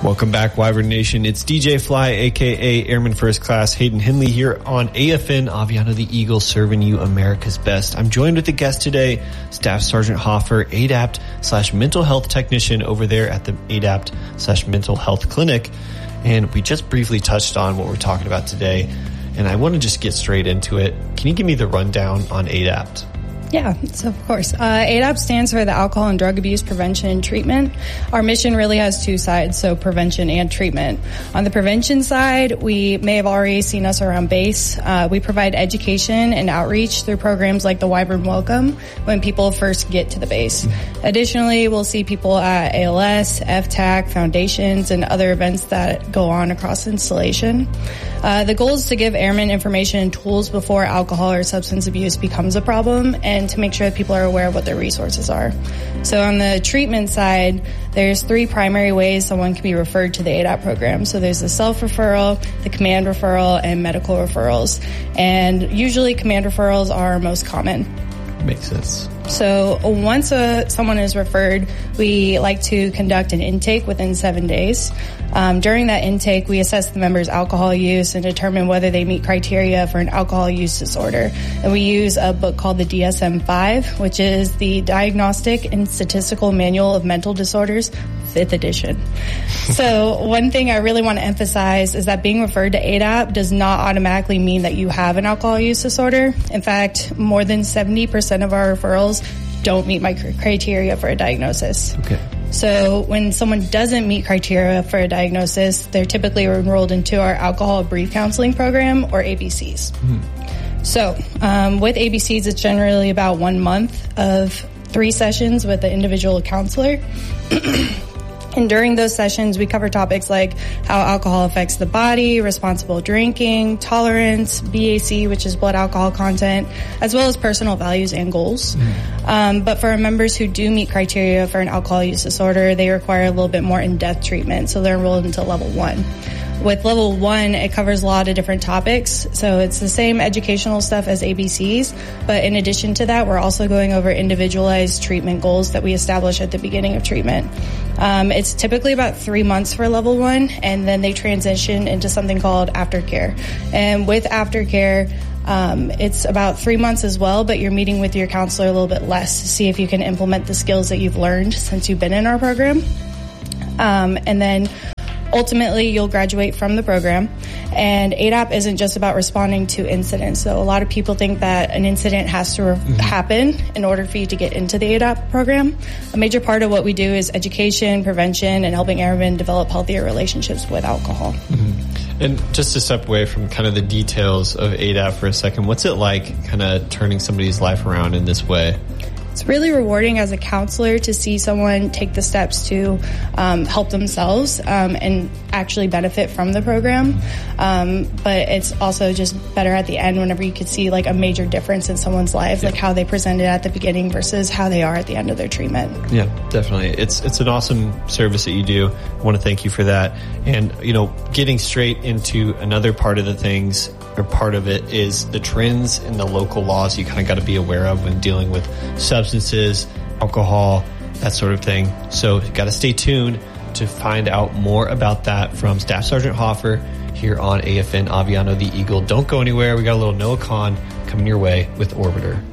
Welcome back, Wyvern Nation. It's DJ Fly, a.k.a. Airman First Class, Hayden Henley here on AFN, Aviano the Eagle, serving you America's best. I'm joined with a guest today, Staff Sergeant Hoffer, ADAPT/mental health technician over there at the ADAPT/mental health clinic. And we just briefly touched on what we're talking about today, and I want to just get straight into it. Can you give me the rundown on ADAPT? Yeah, so of course. ADAPT stands for the Alcohol and Drug Abuse Prevention and Treatment. Our mission really has two sides, so prevention and treatment. On the prevention side, we may have already seen us around base. We provide education and outreach through programs like the Wyvern Welcome when people first get to the base. Additionally, we'll see people at ALS, FTAC, foundations, and other events that go on across the installation. The goal is to give airmen information and tools before alcohol or substance abuse becomes a problem, and to make sure that people are aware of what their resources are. So on the treatment side, there's three primary ways someone can be referred to the ADAPT program. So there's the self-referral, the command referral, and medical referrals. And usually command referrals are most common. Makes sense. So once someone is referred, we like to conduct an intake within 7 days. During that intake, we assess the member's alcohol use and determine whether they meet criteria for an alcohol use disorder. And we use a book called the DSM-5, which is the Diagnostic and Statistical Manual of Mental Disorders, 5th edition. So one thing I really want to emphasize is that being referred to ADAPT does not automatically mean that you have an alcohol use disorder. In fact, more than 70% of our referrals don't meet my criteria for a diagnosis. Okay. So when someone doesn't meet criteria for a diagnosis, they're typically enrolled into our alcohol brief counseling program, or ABCs. Mm-hmm. So with ABCs, it's generally about 1 month of 3 sessions with an individual counselor. And during those sessions, we cover topics like how alcohol affects the body, responsible drinking, tolerance, BAC, which is blood alcohol content, as well as personal values and goals. But for our members who do meet criteria for an alcohol use disorder, they require a little bit more in-depth treatment, so they're enrolled into level 1. With level 1, it covers a lot of different topics. So it's the same educational stuff as ABCs, but in addition to that, we're also going over individualized treatment goals that we establish at the beginning of treatment. It's typically about 3 months for level 1, and then they transition into something called aftercare. And with aftercare, it's about 3 months as well, but you're meeting with your counselor a little bit less to see if you can implement the skills that you've learned since you've been in our program. And then ultimately, you'll graduate from the program, and ADAPT isn't just about responding to incidents. So a lot of people think that an incident has to happen in order for you to get into the ADAPT program. A major part of what we do is education, prevention, and helping airmen develop healthier relationships with alcohol. Mm-hmm. And just to step away from kind of the details of ADAPT for a second, what's it like kind of turning somebody's life around in this way? It's really rewarding as a counselor to see someone take the steps to help themselves and actually benefit from the program. But it's also just better at the end whenever you could see like a major difference in someone's life, like how they presented at the beginning versus how they are at the end of their treatment. Yeah, definitely. It's an awesome service that you do. I want to thank you for that. And, you know, getting straight into another part of the things, or part of it, is the trends in the local laws you kind of got to be aware of when dealing with substances, alcohol, that sort of thing. So you got to stay tuned to find out more about that from Staff Sergeant Hoffer here on AFN Aviano the Eagle. Don't go anywhere. We got a little Noah Kahn coming your way with Orbiter.